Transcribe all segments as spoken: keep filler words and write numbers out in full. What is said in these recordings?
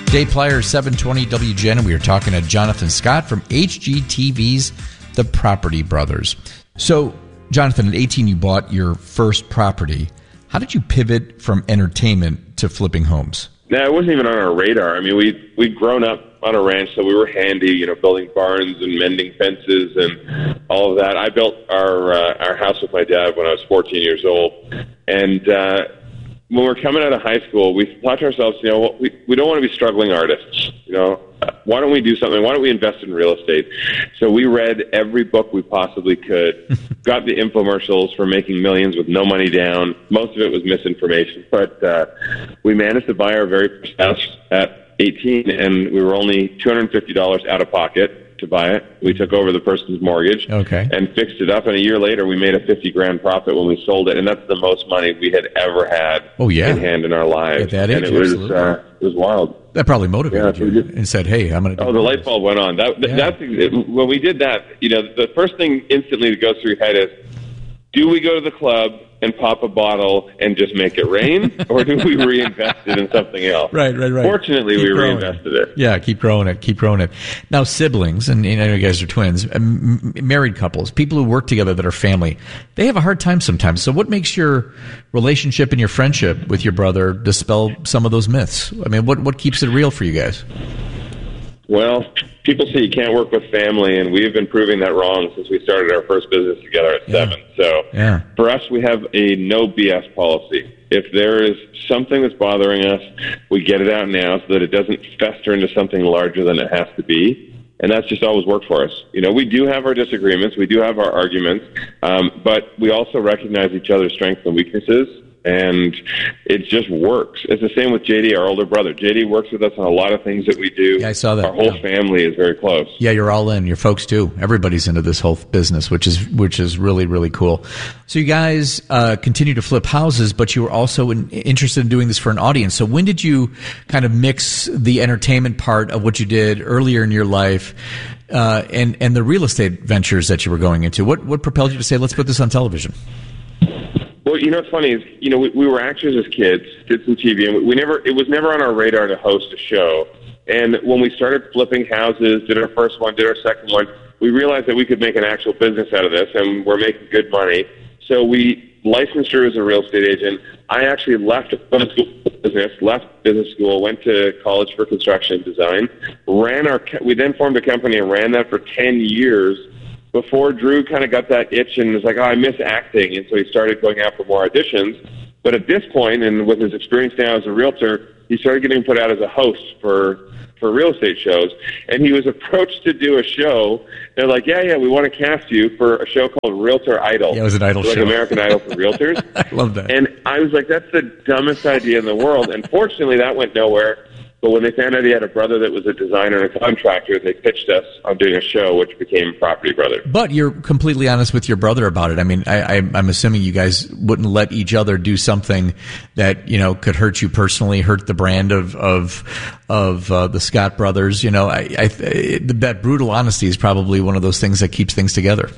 Jay Plyer, seven twenty W G N, and we are talking to Jonathan Scott from H G T V's The Property Brothers. So, Jonathan, at eighteen, you bought your first property. How did you pivot from entertainment to flipping homes? No, it wasn't even on our radar. I mean, we we'd grown up on a ranch, so we were handy, you know, building barns and mending fences and all of that. I built our uh, our house with my dad when I was fourteen years old, and uh, when we were coming out of high school, we thought to ourselves, you know, we we don't want to be struggling artists. You know, why don't we do something? Why don't we invest in real estate? So we read every book we possibly could, got the infomercials for making millions with no money down. Most of it was misinformation, but uh, we managed to buy our very first house at eighteen, and we were only two hundred fifty dollars out of pocket to buy it. We took over the person's mortgage okay. and fixed it up, and a year later we made a fifty grand profit when we sold it, and that's the most money we had ever had oh, yeah. in hand in our lives. At that age, and it was, absolutely. uh, it was wild. That probably motivated Yeah, you just, and said, hey, I'm going to do Oh, the this. light bulb went on. That, Yeah. That's when we did that, you know, the first thing instantly that goes through your head is, do we go to the club and pop a bottle and just make it rain, or do we reinvest it in something else? Right, right, right. Fortunately, Keep we growing reinvested it. Yeah, keep growing it, keep growing it. Now, siblings, and you know you guys are twins, um, married couples, people who work together that are family, they have a hard time sometimes. So what makes your relationship and your friendship with your brother dispel some of those myths? I mean, what, what keeps it real for you guys? Well, people say you can't work with family, and we've been proving that wrong since we started our first business together at Yeah. seven. So Yeah. for us, we have a no B S policy. If there is something that's bothering us, we get it out now so that it doesn't fester into something larger than it has to be. And that's just always worked for us. You know, we do have our disagreements, we do have our arguments, um, but we also recognize each other's strengths and weaknesses. And it just works. It's the same with J D, our older brother. J D works with us on a lot of things that we do. Yeah, I saw that. Our whole Yeah. family is very close. Yeah, you're all in. Your folks too. Everybody's into this whole business, which is which is really really cool. So you guys uh, continue to flip houses, but you were also in, interested in doing this for an audience. So when did you kind of mix the entertainment part of what you did earlier in your life uh, and and the real estate ventures that you were going into? What what propelled you to say, let's put this on television? Well, you know what's funny is, you know, we, we were actors as kids, did some T V, and we, we never, it was never on our radar to host a show. And when we started flipping houses, did our first one, did our second one, we realized that we could make an actual business out of this, and we're making good money. So we licensed her as a real estate agent. I actually left business, left business school, went to college for construction design, ran our, we then formed a company and ran that for ten years. Before Drew kind of got that itch and was like, oh, I miss acting, and so he started going out for more auditions. But at this point, and with his experience now as a realtor, he started getting put out as a host for for real estate shows. And he was approached to do a show. They're like, yeah, yeah, we want to cast you for a show called Realtor Idol. Yeah, it was an idol like show. Like American Idol for realtors. I love that. And I was like, that's the dumbest idea in the world. And fortunately, that went nowhere. But when they found out he had a brother that was a designer and a contractor, they pitched us on doing a show, which became Property Brothers. But you're completely honest with your brother about it. I mean, I, I, I'm assuming you guys wouldn't let each other do something that, you know, could hurt you personally, hurt the brand of of of uh, the Scott brothers. You know, I, I, that brutal honesty is probably one of those things that keeps things together.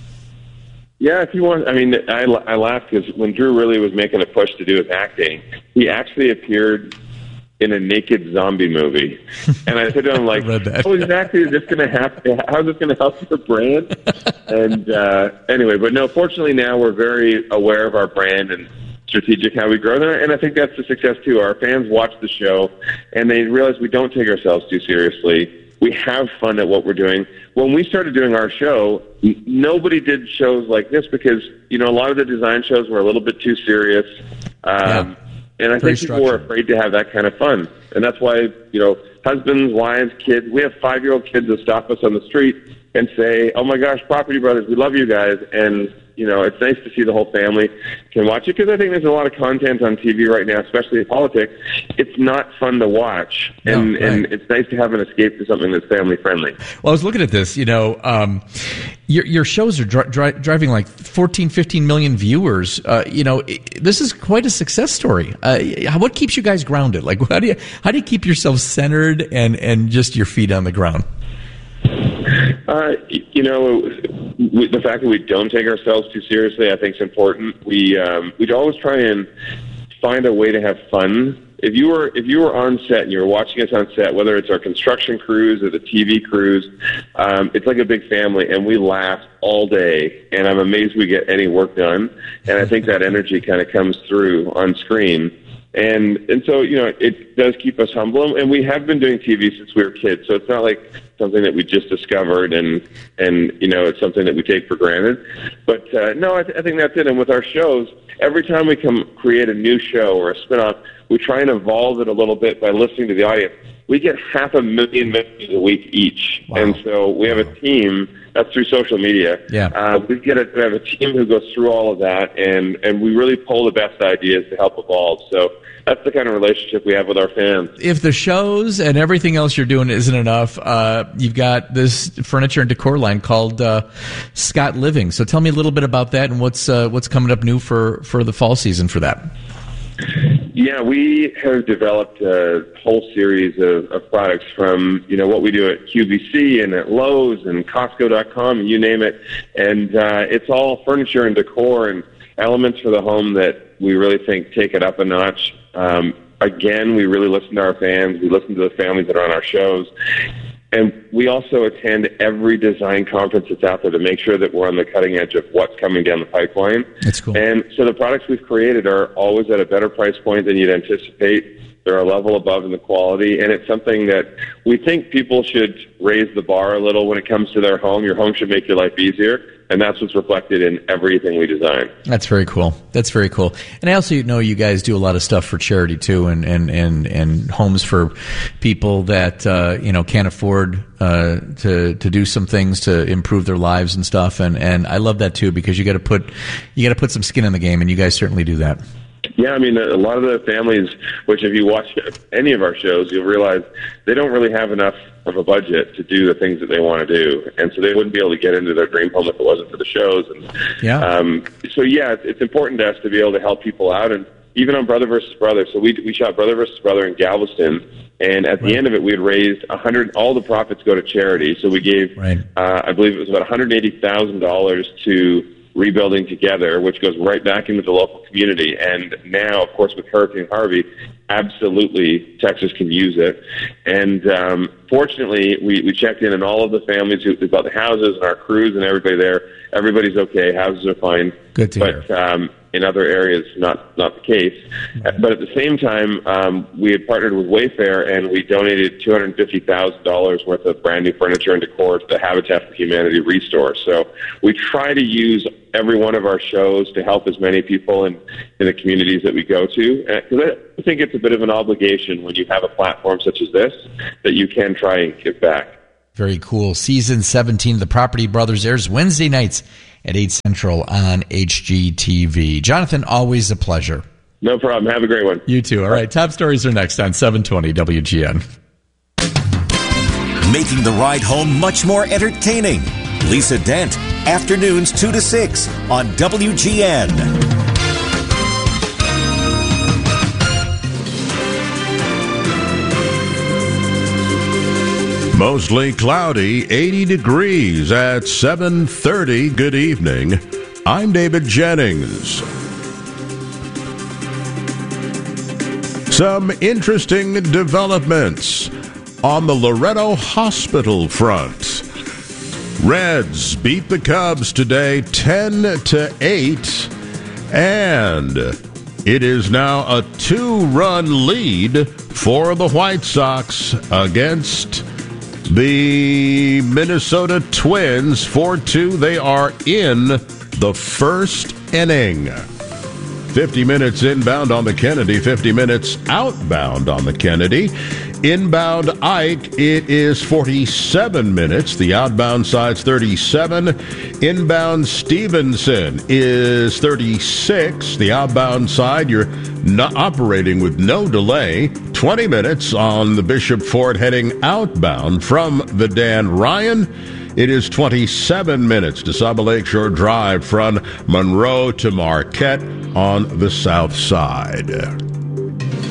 Yeah, if you want, I mean, I, I laugh because when Drew really was making a push to do his acting, he actually appeared in a naked zombie movie. And I said to him, like, oh, exactly, is this going to happen? How is this going to help your brand? And uh, anyway, but no, fortunately now we're very aware of our brand and strategic how we grow there. And I think that's the success, too. Our fans watch the show, and they realize we don't take ourselves too seriously. We have fun at what we're doing. When we started doing our show, n- nobody did shows like this because, you know, a lot of the design shows were a little bit too serious. Um, yeah. And I Very think people were afraid to have that kind of fun. And that's why, you know, husbands, wives, kids, we have five-year-old kids that stop us on the street and say, oh, my gosh, Property Brothers, we love you guys. And, you know, it's nice to see the whole family can watch it because I think there's a lot of content on T V right now, especially in politics. It's not fun to watch. And, no, right. and it's nice to have an escape to something that's family-friendly. Well, I was looking at this, you know, um, your your shows are dri- dri- driving like fourteen, fifteen million viewers. Uh, you know, it, this is quite a success story. Uh, what keeps you guys grounded? Like, how do you how do you keep yourself centered and, and just your feet on the ground? Uh, you know, we, the fact that we don't take ourselves too seriously, I think, is important. We um, we'd always try and find a way to have fun if you were if you were on set and you were watching us on set, whether it's our construction crews or the T V crews, um, it's like a big family, and we laugh all day. And I'm amazed we get any work done. And I think that energy kind of comes through on screen. And and so, you know, it does keep us humble. And we have been doing T V since we were kids, so it's not like something that we just discovered and, and you know, it's something that we take for granted. But, uh, no, I, th- I think that's it. And with our shows, every time we come create a new show or a spinoff, we try and evolve it a little bit by listening to the audience. We get half a million messages a week each. Wow. And so we have a team, that's through social media. Yeah. Uh, we, get a, we have a team who goes through all of that, and, and we really pull the best ideas to help evolve. So that's the kind of relationship we have with our fans. If the shows and everything else you're doing isn't enough, uh, you've got this furniture and decor line called uh, Scott Living. So tell me a little bit about that and what's uh, what's coming up new for, for the fall season for that. Yeah, we have developed a whole series of, of products from, you know, what we do at Q V C and at Lowe's and Costco dot com and you name it. And uh, it's all furniture and decor and elements for the home that we really think take it up a notch. Um, again, we really listen to our fans. We listen to the families that are on our shows. And we also attend every design conference that's out there to make sure that we're on the cutting edge of what's coming down the pipeline. That's cool. And so the products we've created are always at a better price point than you'd anticipate. They're a level above in the quality, and it's something that we think people should raise the bar a little when it comes to their home. Your home should make your life easier, and that's what's reflected in everything we design. That's very cool. That's very cool. And I also know you guys do a lot of stuff for charity too, and and and, and homes for people that uh, you know can't afford uh, to to do some things to improve their lives and stuff. And, and I love that too, because you got to put you got to put some skin in the game, and you guys certainly do that. Yeah, I mean, a lot of the families, which if you watch any of our shows, you'll realize they don't really have enough of a budget to do the things that they want to do. And so they wouldn't be able to get into their dream home if it wasn't for the shows. And yeah. Um, so, yeah, it's, it's important to us to be able to help people out. And even on Brother versus Brother, so we we shot Brother versus Brother in Galveston. And at right. the end of it, we had raised one hundred all the profits go to charity. So we gave, right. uh, I believe it was about one hundred eighty thousand dollars to Rebuilding Together, which goes right back into the local community. And now, of course, with Hurricane Harvey, absolutely Texas can use it. And um, fortunately, we, we checked in on all of the families who, who bought the houses and our crews and everybody there. Everybody's okay. Houses are fine. Good to but, hear. Um, in other areas, not not the case. Mm-hmm. But at the same time, um, we had partnered with Wayfair, and we donated two hundred fifty thousand dollars worth of brand new furniture and decor to the Habitat for Humanity Restore. So we try to use every one of our shows to help as many people in, in the communities that we go to. Because I think it's a bit of an obligation when you have a platform such as this that you can try and give back. Very cool. Season seventeen of The Property Brothers airs Wednesday nights at eight Central on H G T V. Jonathan, always a pleasure. No problem. Have a great one. You too. All right. Top stories are next on seven twenty W G N. Making the ride home much more entertaining. Lisa Dent, afternoons two to six on W G N. Mostly cloudy, eighty degrees at seven thirty. Good evening. I'm David Jennings. Some interesting developments on the Loretto Hospital front. Reds beat the Cubs today ten to eight, and it is now a two-run lead for the White Sox against the Minnesota Twins. four two. They are in the first inning. fifty minutes inbound on the Kennedy, fifty minutes outbound on the Kennedy. Inbound Ike, it is forty-seven minutes. The outbound side's thirty-seven. Inbound Stevenson is thirty-six. The outbound side, you're not operating with no delay. twenty minutes on the Bishop Ford heading outbound from the Dan Ryan. It is twenty-seven minutes to Saba Lakeshore Drive from Monroe to Marquette on the south side.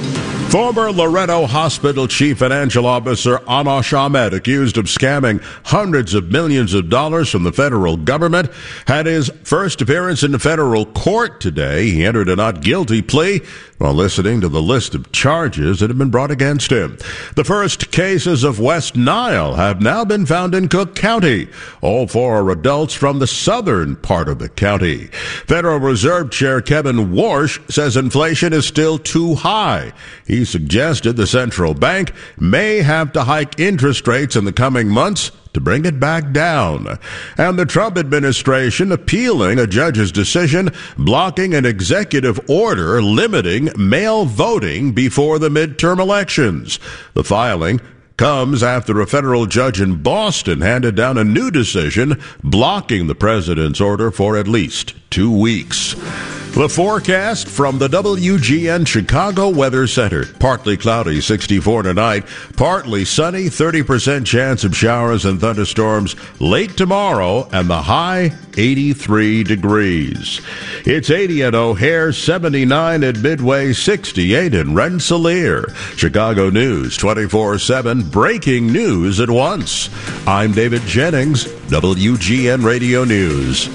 Former Loretto Hospital Chief Financial Officer Anosh Ahmed, accused of scamming hundreds of millions of dollars from the federal government, had his first appearance in federal court today. He entered a not guilty plea while listening to the list of charges that have been brought against him. The first cases of West Nile have now been found in Cook County. All four are adults from the southern part of the county. Federal Reserve Chair Kevin Warsh says inflation is still too high. He suggested the central bank may have to hike interest rates in the coming months to bring it back down. And the Trump administration appealing a judge's decision blocking an executive order limiting mail voting before the midterm elections. The filing comes after a federal judge in Boston handed down a new decision blocking the president's order for at least two weeks. The forecast from the W G N Chicago Weather Center. Partly cloudy, sixty-four tonight. Partly sunny, thirty percent chance of showers and thunderstorms late tomorrow, and the high, eighty-three degrees. It's eighty at O'Hare, seventy-nine at Midway, sixty-eight in Rensselaer. Chicago News, twenty-four seven, breaking news at once. I'm David Jennings, W G N Radio News.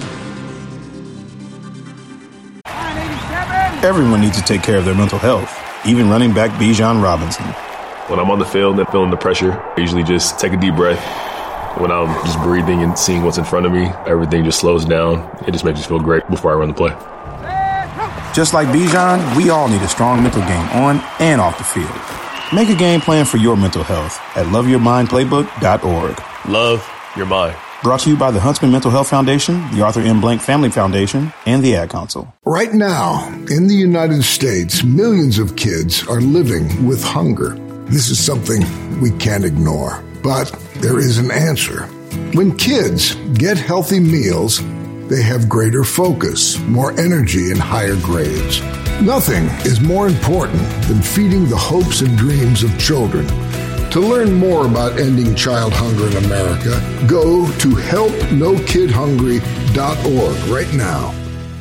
Everyone needs to take care of their mental health, even running back Bijan Robinson. When I'm on the field and feeling the pressure, I usually just take a deep breath. When I'm just breathing and seeing what's in front of me, everything just slows down. It just makes me feel great before I run the play. Just like Bijan, we all need a strong mental game on and off the field. Make a game plan for your mental health at love your mind playbook dot org. Love your mind. Brought to you by the Huntsman Mental Health Foundation, the Arthur M. Blank Family Foundation, and the Ad Council. Right now, in the United States, millions of kids are living with hunger. This is something we can't ignore, but there is an answer. When kids get healthy meals, they have greater focus, more energy, and higher grades. Nothing is more important than feeding the hopes and dreams of children. To learn more about ending child hunger in America, go to help no kid hungry dot org right now.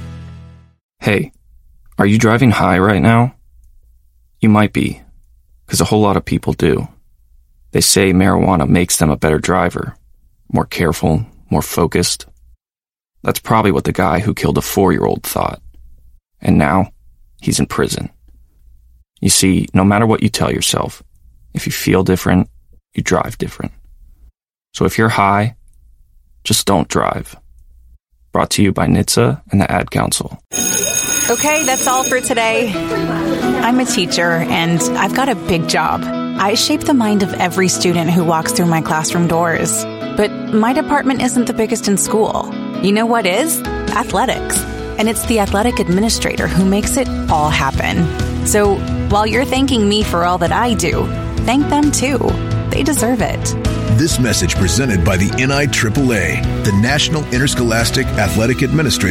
Hey, are you driving high right now? You might be, because a whole lot of people do. They say marijuana makes them a better driver, more careful, more focused. That's probably what the guy who killed a four-year-old thought. And now, he's in prison. You see, no matter what you tell yourself, if you feel different, you drive different. So if you're high, just don't drive. Brought to you by N H T S A and the Ad Council. Okay, that's all for today. I'm a teacher, and I've got a big job. I shape the mind of every student who walks through my classroom doors. But my department isn't the biggest in school. You know what is? Athletics. And it's the athletic administrator who makes it all happen. So while you're thanking me for all that I do, thank them too. They deserve it. This message presented by the N I A A A, the National Interscholastic Athletic Administrator.